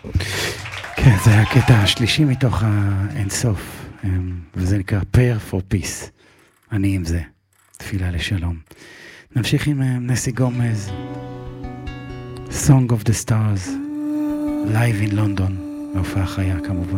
כן, זה הקטע השלישי מתוך האינסוף, וזה נקרא Prayer for Peace. אני עם זה, תפילה לשלום. נמשיך עם נסי גומז, Song of the Stars, Live in London, מהופעה חיה כמובן.